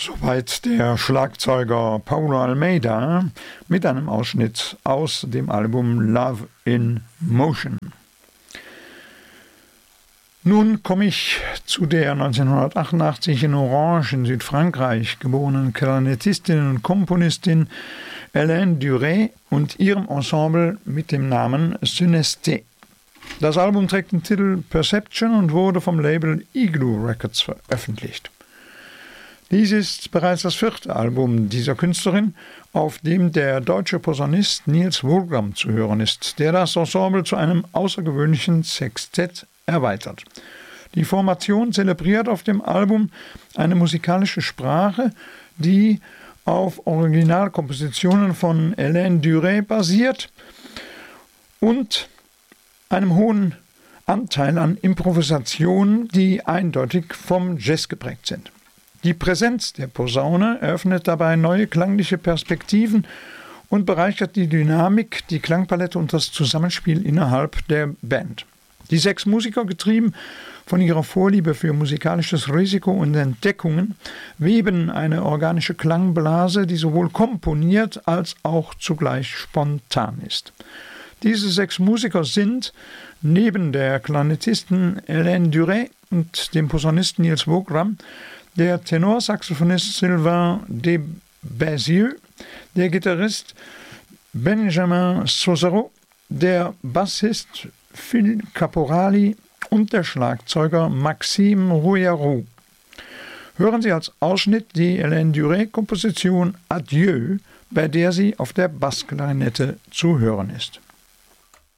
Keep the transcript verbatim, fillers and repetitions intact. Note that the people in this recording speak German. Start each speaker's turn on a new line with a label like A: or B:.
A: Soweit der Schlagzeuger Paulo Almeida mit einem Ausschnitt aus dem Album Love in Motion. Nun komme ich zu der neunzehnhundertachtundachtzig in Orange in Südfrankreich geborenen Klarinettistin und Komponistin Hélène Durey und ihrem Ensemble mit dem Namen Synesthé. Das Album trägt den Titel Perception und wurde vom Label Igloo Records veröffentlicht. Dies ist bereits das vierte Album dieser Künstlerin, auf dem der deutsche Posaunist Niels Wolgram zu hören ist, der das Ensemble zu einem außergewöhnlichen Sextett erweitert. Die Formation zelebriert auf dem Album eine musikalische Sprache, die auf Originalkompositionen von Hélène Durey basiert und einem hohen Anteil an Improvisationen, die eindeutig vom Jazz geprägt sind. Die Präsenz der Posaune eröffnet dabei neue klangliche Perspektiven und bereichert die Dynamik, die Klangpalette und das Zusammenspiel innerhalb der Band. Die sechs Musiker, getrieben von ihrer Vorliebe für musikalisches Risiko und Entdeckungen, weben eine organische Klangblase, die sowohl komponiert als auch zugleich spontan ist. Diese sechs Musiker sind, neben der Klarinetistin Hélène Durey und dem Posaunisten Niels Wolgram, der Tenorsaxophonist Sylvain Desbézieux, der Gitarrist Benjamin Sosero, der Bassist Phil Caporali und der Schlagzeuger Maxime Rouillarou. Hören Sie als Ausschnitt die Hélène Durey-Komposition Adieu, bei der sie auf der Bassklarinette zu hören ist.